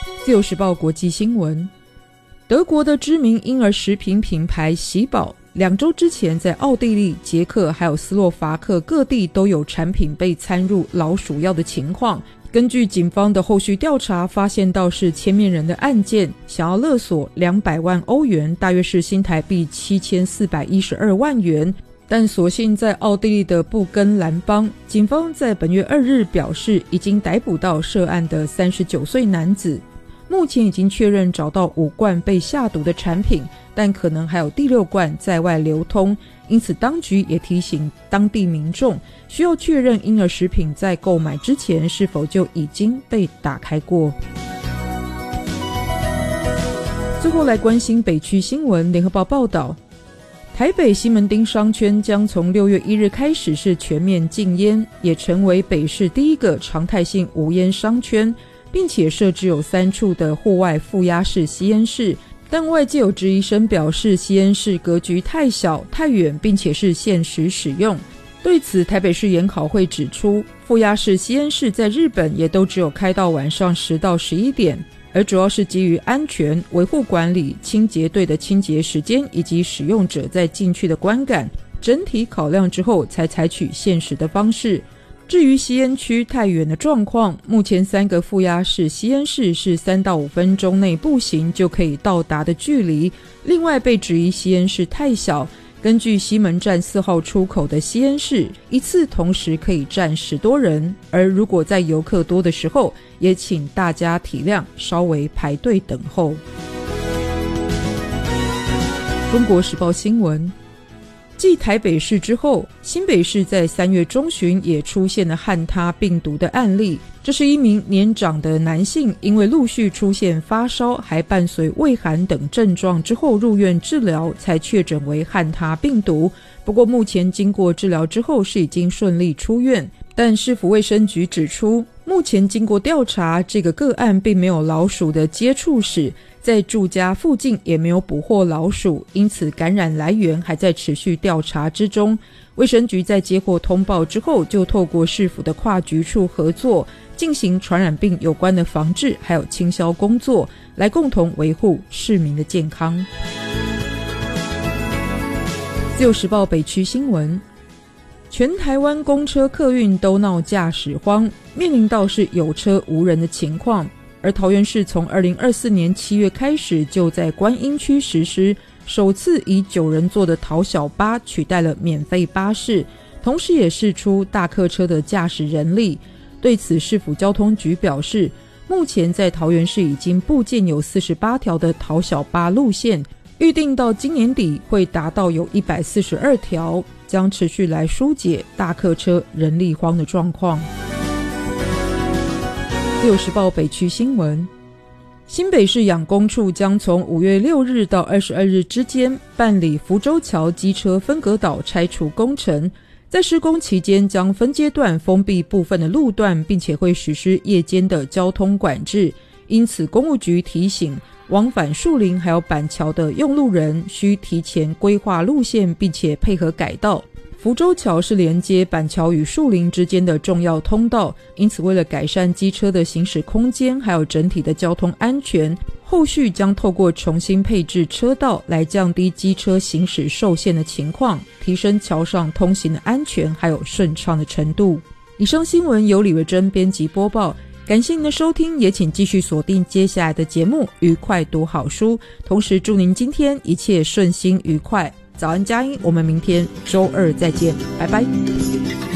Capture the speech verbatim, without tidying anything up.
自由时报国际新闻，德国的知名婴儿食品品牌喜宝两周之前在奥地利、捷克还有斯洛伐克各地都有产品被掺入老鼠药的情况。根据警方的后续调查，发现到是千面人的案件，想要勒索两百万欧元，大约是新台币七千四百一十二万元。但所幸在奥地利的布根兰邦，警方在本月二日表示已经逮捕到涉案的三十九岁男子，目前已经确认找到五罐被下毒的产品，但可能还有第六罐在外流通，因此当局也提醒当地民众需要确认婴儿食品在购买之前是否就已经被打开过。最后来关心北区新闻，联合报报道，台北西门町商圈将从六月一日开始是全面禁烟，也成为北市第一个常态性无烟商圈，并且设置有三处的户外负压式吸烟室。但外界有质疑声表示吸烟室格局太小太远，并且是限时使用。对此，台北市研考会指出，负压式吸烟室在日本也都只有开到晚上十到十一点，而主要是基于安全、维护管理、清洁队的清洁时间以及使用者在进去的观感，整体考量之后才采取限时的方式。至于吸烟区太远的状况，目前三个负压式吸烟室是三到五分钟内步行就可以到达的距离。另外被质疑吸烟室太小，根据西门站四号出口的吸烟室，一次同时可以站十多人，而如果在游客多的时候，也请大家体谅，稍微排队等候。中国时报新闻，继台北市之后，新北市在三月中旬也出现了汉他病毒的案例。这是一名年长的男性，因为陆续出现发烧还伴随畏寒等症状之后入院治疗，才确诊为汉他病毒。不过目前经过治疗之后是已经顺利出院，但市府卫生局指出，目前经过调查，这个个案并没有老鼠的接触史，在住家附近也没有捕获老鼠，因此感染来源还在持续调查之中。卫生局在接获通报之后，就透过市府的跨局处合作，进行传染病有关的防治还有清消工作，来共同维护市民的健康。自由时报北区新闻，全台湾公车客运都闹驾驶荒，面临到是有车无人的情况。而桃园市从二零二四年七月开始，就在观音区实施首次以九人座的桃小巴取代了免费巴士，同时也释出大客车的驾驶人力。对此，市府交通局表示，目前在桃园市已经布建有四十八条的桃小巴路线，预定到今年底会达到有一百四十二条，将持续来疏解大客车人力荒的状况。自由时报北区新闻，新北市养工处将从五月六日到二十二日之间办理福州桥机车分隔岛拆除工程，在施工期间将分阶段封闭部分的路段，并且会实施夜间的交通管制。因此公务局提醒往返树林还有板桥的用路人需提前规划路线，并且配合改道。福州桥是连接板桥与树林之间的重要通道，因此为了改善机车的行驶空间还有整体的交通安全，后续将透过重新配置车道来降低机车行驶受限的情况，提升桥上通行的安全还有顺畅的程度。以上新闻由李维珍编辑播报，感谢您的收听，也请继续锁定接下来的节目，愉快读好书，同时祝您今天一切顺心愉快。早安佳音，我们明天周二再见，拜拜。